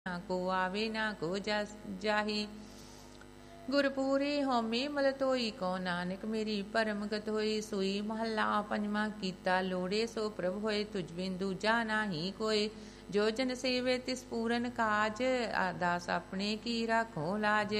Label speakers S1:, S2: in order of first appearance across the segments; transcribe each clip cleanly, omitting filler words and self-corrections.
S1: ਨਾ ਕੋ ਆਵੇ ਨਾ ਕੋ ਜਾਹੀ। ਗੁਰਪੂਰੇ ਹਉਮੈ ਮਲ ਧੋਈ, ਕਉ ਨਾਨਕ ਮੇਰੀ ਪਰਮਗਤ ਹੋਈ। ਸੂਈ ਮਹੱਲਾ ਪੰਜਵਾਂ। ਕੀਤਾ ਲੋੜੇ ਸੋ ਪ੍ਰਭ ਹੋਏ, ਤੁਝ ਬਿਨ ਦੂਜਾ ਨਾਹੀ ਕੋਇ। ਜੋ ਜਨ ਸੇਵੇ ਤਿਸ ਪੂਰਨ ਕਾਜ, ਦਾਸ ਆਪਣੇ ਕੀ ਰਾਖੋ ਲਾਜ।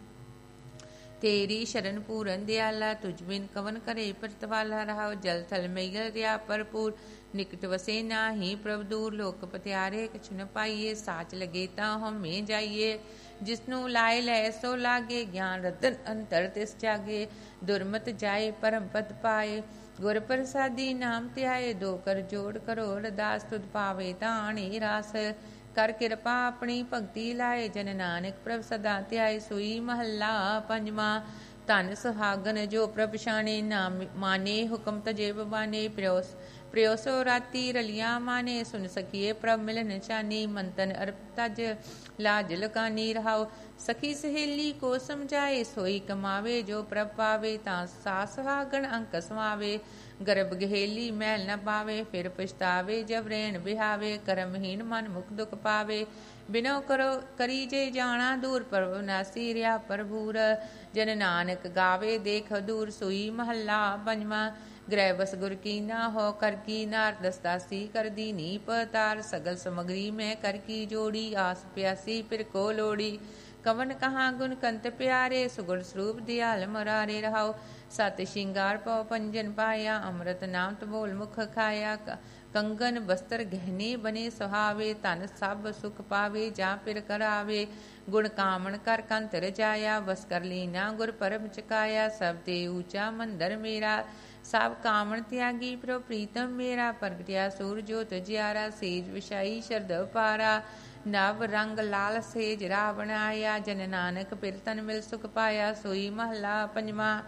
S1: ਤੇਰੀ ਸ਼ਰਨ ਪੂਰਨ ਦਿਆਲਾ, ਤੁਝ ਬਿਨ ਕਵਨ ਕਰੇ ਪ੍ਰਤਵਾਲਾ। ਰਹਾਉ ਜਲ ਥਲ ਮਈਲ ਰਿਆ ਭਰਪੂਰ, ਨਿਕਟ ਵਸੇ ਨਾਹੀ ਪ੍ਰਭ ਦੂਰ। ਲੋਕ ਪਤਿਆਰੇ ਕਛੁ ਨ ਪਾਈਏ, ਸਾਚ ਲਗੇ ਤਾਂ ਹਉਮੈ ਜਾਈਏ। ਜਿਸਨੂੰ ਲਾਏ ਲੈ ਸੋ ਲਾਗੇ, ਗਿਆਨ ਰਤਨ ਅੰਤਰ ਤਿਸ ਜਾਗੇ। ਦੁਰਮਤ ਜਾਏ ਪਰਮ ਪਦ ਪਾਏ, ਗੁਰ ਪ੍ਰਸਾਦੀ ਨਾਮ ਧਿਆਏ। ਦੋ ਕਰ ਜੋੜ ਕਰੋ ਅਰਦਾਸ, ਤੁਧ ਪਾਵੇ ਤਾਂ ਆਣੇ ਰਾਸ। ਕਰ ਕਿਰਪਾ ਆਪਣੀ ਭਗਤੀ ਲਾਏ, ਜਨ ਨਾਨਕ ਪ੍ਰਭ ਸਦਾ ਧਿਆਏ। ਸੂਈ ਮਹੱਲਾ ਪੰਜਵਾਂ। ਧਨ ਸੁਹਾਗਨ ਜੋ ਪ੍ਰਭ ਪਛਾਣੇ, ਨਾ ਮਾਨੇ ਹੁਕਮ ਤਜੇ ਬਬਾਨੇ। ਪ੍ਰਿਓ ਸੋ ਰਾਤੀ ਰਲਿਆ ਮਾਨੇ, ਸੁਨ ਸਕੀਏ ਪ੍ਰਭ ਮਿਲਨ ਚਾਨੀ। ਮੰਤਨ ਅਰਪ ਤਜ ਲਾਜ ਲੁਕਾਨੀ, ਰਹਾਉ ਸਖੀ ਸਹੇਲੀ ਕੋ ਸਮਝਾਏ। ਸੋਈ ਕਮਾਵੇ ਜੋ ਪ੍ਰਭ ਪਾਵੇ, ਤਾਂ ਸਾਸ ਸੁਹਾਗਣ ਅੰਕ ਸਮਾਵੇ। ਗਰਭ ਗਹੇਲੀ ਮੈਲ ਨ ਪਾਵੇ, ਫਿਰ ਪਛਤਾਵੇ ਜਬ ਰੈਣ ਬਿਹਾਵੇ। ਕਰਮਹੀਣ ਮਨ ਮੁਖ ਦੁਖ ਪਾਵੇ, ਬਿਨੋ ਕਰੋ ਕਰੀ ਜੇ ਜਾਣਾ ਦੂਰ। ਪ੍ਰਭ ਨਾਸੀ ਰਿਆ ਪ੍ਰਭੂਰ, ਜਨ ਨਾਨਕ ਗਾਵੇ ਦੇਖ ਦੂਰ। ਸੂਈ ਮਹੱਲਾ ਪੰਜਵਾਂ। ਗ੍ਰਹਿ ਬਸ ਗੁਰ ਕੀ ਨਾ ਹੋ ਕਰ ਕੀ ਨਾਰ, ਦਸਤਾਸੀ ਕਰ ਦੀਨੀ ਪਤਾਰ। ਸਗਲ ਸਮਗਰੀ ਮੈਂ ਕਰ ਕੀ ਜੋੜੀ, ਆਸ ਪਿਆਸੀ ਫਿਰ ਕੋ ਲੋੜੀ। ਕਵਨ ਕਹਾਂ ਗੁਣ ਕੰਤ ਪਿਆਰੇ, ਸੁਗੁਣ ਸਰੂਪ ਦਿਆਲ ਮੁਰਾਰੇ। ਰਹਾਉ ਸਤ ਸ਼ਿੰਗਾਰ ਪਉ ਪੰਜਨ ਪਾਇਆ, ਅੰਮ੍ਰਿਤ ਨਾਮ ਤਬੋਲ ਮੁਖ ਖਾਇਆ। ਕੰਗਨ ਬਸਤਰ ਗਹਿਨੇ ਬਨੇ ਸੁਹਾਵੇ, ਧਨ ਸਭ ਸੁਖ ਪਾਵੇ ਜਾਂ ਫਿਰ ਕਰਾਵੇ। ਗੁਣ ਕਾਮਣ ਕਰ ਕੰਤ ਰਜਾਇਆ, ਬਸ ਕਰ ਲੀਨਾ ਗੁਰ ਪਰਮ ਚਕਾਇਆ। ਸਭ ਤੇ ਊਚਾ ਮੰਦਰ ਮੇਰਾ, ਸਭ ਕਾਮਣ ਤਿਆਗੀ ਪ੍ਰਭ ਪ੍ਰੀਤਮ ਮੇਰਾ। ਪ੍ਰਗਟਿਆ ਸੂਰ ਜੋਤ ਜਿਆਰਾ, ਸੇਜ ਵਿਛਾਈ ਸ਼ਰਦ ਪਾਰਾ। ਨਵ ਰੰਗ ਲਾਲ ਸੇਜ ਰਾਵਣ ਆਇਆ, ਜਨ ਨਾਨਕ ਫਿਰ ਤਨ ਮਿਲ ਸੁਖ ਪਾਇਆ। ਸੋਈ ਮਹੱਲਾ ਪੰਜਵਾਂ।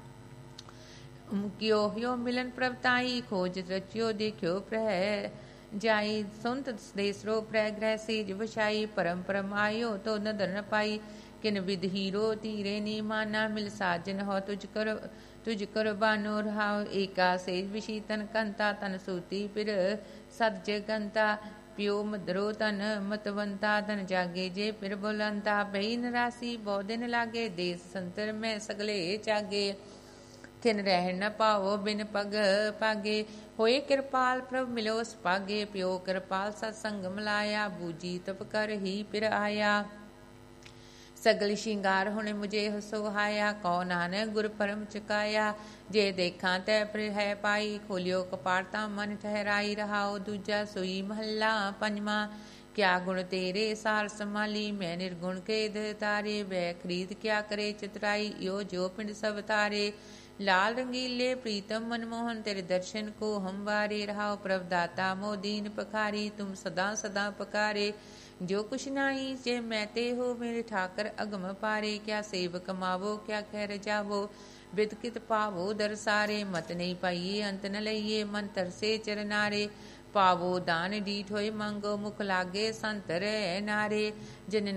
S1: ਕਿਉ ਹਿਓ ਮਿਲਨ ਪ੍ਰਭ ਤਾਈ, ਖੋਜ ਰਚਿਓ ਦੇਖਿਓ ਪ੍ਰਹਿ ਜਾਈ। ਸੁਨਤ ਦੇਸਰੋ ਪ੍ਰਹਿ ਗ੍ਰਹਿ ਸੇਜ ਵਿਛਾਈ, ਪਰਮ ਪਰਮ ਆਇਓ ਤੋ ਨਦਰ ਨ ਪਾਈ। ਕਿਨ ਵਿਦ ਹੀਰੋ ਧੀਰੇ ਨੀ ਮਾਨਾ, ਮਿਲ ਸਾਜਨ ਹੋ ਤੁਝ ਕਰ ਬਾਨੋ। ਰਹਾਉ ਏਕਾ ਸੇਜ ਵਿਸ਼ੀ ਤਨ ਕੰਤਾ, ਤਨ ਸੂਤੀ ਫਿਰ ਸਤ ਜਗੰਤਾ। ਪਿਓ ਮਦਰੋ ਤਨ ਮਤਵੰਤਾ, ਤਨ ਜਾਗੇ ਜੇ ਫਿਰ ਬੁਲੰਤਾ। ਬਈ ਨਰਾਸੀ ਬਹੁ ਦਿਨ ਲਾਗੇ, ਦੇਸ ਸੰਤਰ ਮੈਂ ਸਗਲੇ ਚਾਗੇ। ਥਿਨ ਰਹਿਣ ਨ ਪਾਵੋ ਬਿਨ ਪਗ ਪਾਗੇ, ਹੋਏ ਕਿਰਪਾਲ ਪ੍ਰਭ ਮਿਲੋ ਸੁਭਾਗੇ। ਪਿਓ ਕਿਰਪਾਲ ਸਤ ਸੰਗ ਮਿਲਾਇਆ, ਬੂਜੀ ਤਪ ਕਰ ਹੀ ਫਿਰ ਆਇਆ। ਸਗਲ ਸ਼ਿੰਗਾਰ ਹੁਣ ਮੁਝੇ ਸੁਹਾਇਆ, ਕਉ ਨਾਨਕ ਗੁਰ ਪਰਮ ਚੁਕਾਇਆ। ਜੇ ਦੇਖਾਂ ਤੈ ਫਿਰ ਹੈ ਪਾਈ, ਖੋਲਿਓ ਕਪਾਟ ਤਾਂ ਮਨ ਠਹਿਰਾਈ। ਰਹਾਉ ਦੂਜਾ। ਸੂਈ ਮਹੱਲਾ ਪੰਜਵਾਂ। ਕਿਆ ਗੁਣ ਤੇਰੇ ਸਾਰ ਸੰਭਾਲੀ, ਮੈਂ ਨਿਰਗੁਣ ਕੇ ਦ ਤਾਰੇ। ਵੈ ਖਰੀਦ ਕਿਆ ਕਰੇ ਚਤੁਰਾਈ, ਇਓ ਜੋ ਪਿੰਡ ਸਭ ਤਾਰੇ। ਲਾਲ ਰੰਗੀਲੇ ਪ੍ਰੀਤਮ ਮਨਮੋਹਨ, ਤੇਰੇ ਦਰਸ਼ਨ ਕੋ ਹਮ ਵਾਰੇ। ਰਹਾਉ ਪ੍ਰਭ ਦਾਤਾ ਮੋ ਦੀਨ ਪਖਾਰੀ, ਤੁਮ ਸਦਾ ਸਦਾ ਪਕਾਰੇ। ਜੋ ਕੁਛ ਨਾਹੀ ਜੇ ਮੈਂ ਤੇ ਹੋ, ਮੇਰੇ ਠਾਕਰ ਅਗਮ ਪਾਰੇ। ਕਿਆ ਸੇਵ ਕਮਾਵੋ ਕਿਆ ਕਹਿ ਰਜਾਵੋ, ਬਿਦ ਕਿਤ ਪਾਵੋ ਦਰਸਾਰੇ। ਮਤ ਨਹੀਂ ਪਾਈਏ ਅੰਤ ਨ ਲਈਏ, ਮਨ ਤਰਸੇ ਚਰਨਾਰੇ। ਪਾਵੋ ਦਾਨ ਡੀਠ ਹੋਏ ਮੰਗੋ, ਮੁਖ ਲਾਗੇ ਸੰਤ ਰਹਿ ਨਾਰੇ। ਜਨ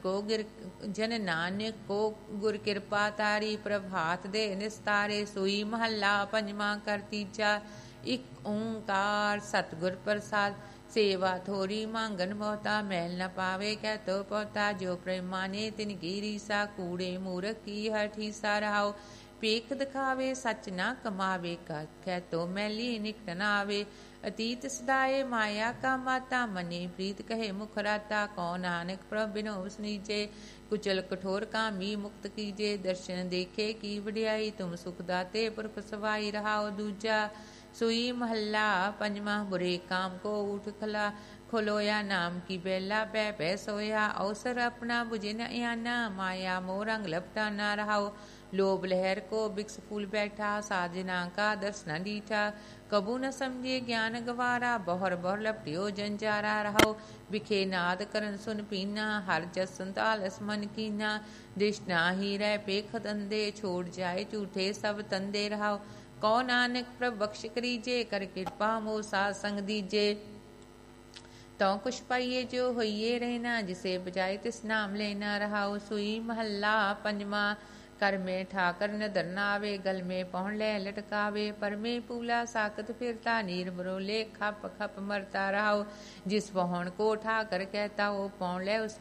S1: ਨਾਨਕ ਕੋ ਗੁਰ ਕਿਰਪਾ ਤਾਰੀ, ਪ੍ਰਭ ਹਾਥ ਦੇ ਨਿਸਤਾਰੇ। ਸੂਈ ਮਹੱਲਾ ਪੰਜਵਾਂ। ਕਰ ਤੀਜਾ। ਇਕ ਓੰਕਾਰ ਸਤਿਗੁਰ ਪ੍ਰਸਾਦ, ਸੇਵਾ ਥੋਰੀ ਮੰਗਨ ਬਹੁਤਾ। ਮੈਲ ਨ ਪਾਵੇ ਕਹਿ ਤੋ ਪਹੁਤਾ, ਜੋ ਪ੍ਰੇਮਾਨੇ ਤਿਨ ਕੀ ਰੀਸਾ। ਕੂੜੇ ਮੂਰਖ ਕੀ ਹਰ ਠੀਸਾ। ਰਹਾਉ ਪੇਖ ਦਿਖਾਵੇ ਸੱਚ ਨਾ ਕਮਾਵੇ, ਕਹਿ ਤੋ ਮੈਲੀ ਨਿਕਟ ਨ ਆਵੇ। ਅਤੀਤ ਸਦਾਏ ਮਾਇਆ ਕਾ ਮਾਤਾ, ਮਨੇ ਪ੍ਰੀਤ ਕਹੇ ਮੁਖ ਰਾਤਾ। ਕਉ ਨਾਨਕ ਪ੍ਰਭ ਬਿਨੋ ਵਸਨੀਜੇ, ਕੁਚਲ ਕਠੋਰ ਕਾਮੀ ਮੁਕਤ ਕੀਜੇ। ਦਰਸ਼ਨ ਦੇਖੇ ਕੀ ਵਡਿਆਈ, ਤੁਮ ਸੁਖ ਦਾਤੇ ਪੁਰਖ ਸਵਾਈ। ਰਹਾਉ ਦੂਜਾ। ਸੂਈ ਮਹੱਲਾ ਪੰਜਵਾਂ। ਬੁਰੇ ਕਾਮ ਕੋ ਊਠ ਖਲੋਇਆ, ਨਾਮ ਕੀ ਬੈਲਾ ਪੈ ਪੈ ਸੋਇਆ। ਅਵਸਰ ਆਪਣਾ ਬੁਝੇ ਨ ਆਨਾ, ਮਾਇਆ ਮੋਹ ਰੰਗ ਲਪਟਾਨਾ। ਰਹਾਉ ਲੋਭ ਲਹਿਰ ਕੋ ਬਿਕਸ ਫੂਲ ਬੈਠਾ, ਸਾਜਨਾ ਕਾ ਦਰਸ ਨ ਡੀਠਾ। ਕਬੂ ਨ ਸਮਝੇ ਗਿਆਨ ਗਵਾਰਾ, ਬਹੁਰ ਬਹੁਰ ਲਪਟਿਓ ਜੰਜਾਰਾ। ਰਹਾਉ ਵਿਖੇ ਨਾਦ ਕਰਨ ਸੁਨ ਪੀਨਾ, ਹਰ ਜਸ ਸੰਤਾਲ ਮਨ ਕੀਨਾ। ਦ੍ਰਿਸ਼ਨਾ ਹੀ ਰਹਿ ਪੇਖ ਦੰਦੇ, ਛੋੜ ਜਾਏ ਝੂਠੇ ਸਭ ਤੰਦੇ। ਰਹਾਉ ਕਉ ਨਾਨਕ ਪ੍ਰਭ ਬਖਸ਼ ਕਰੀਜੇ, ਕਰ ਕਿਰਪਾ ਮੋਹ ਸਾਧ ਸੰਗ ਦੀਜੇ। ਤਉ ਕੁਛ ਪਾਈਏ ਜੋ ਹੋਈਏ ਰਹਿਣਾ, ਜਿਸੇ ਬਜਾਏ ਤਿਸ ਨਾਮ ਲੈਣਾ। ਰਹਾਉ ਸੂਈ ਮਹੱਲਾ ਪੰਜਵਾਂ। कर में ठाकर नदर नावे गल में पहुन ले लटकावे पर में पूला साकत फिरता नीर बरोले खप खप मरता रहो जिस पहुन को ठाकर कहता वो पौन ले उस